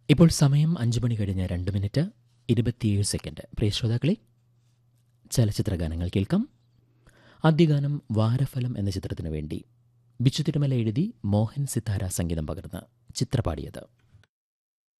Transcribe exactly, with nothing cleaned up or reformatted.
ഇപ്പോൾ സമയം അഞ്ചു മണി കഴിഞ്ഞ് രണ്ട് മിനിറ്റ് ഇരുപത്തിയേഴ് സെക്കൻഡ്. പ്രിയ ശ്രോതാക്കളെ, ചലച്ചിത്ര ഗാനങ്ങൾ കേൾക്കാം. ആദ്യഗാനം വാരഫലം എന്ന ചിത്രത്തിനു വേണ്ടി ബിച്ചു തിരുമല എഴുതി മോഹൻ സിത്താര സംഗീതം പകർന്ന് ചിത്രപാടിയത്.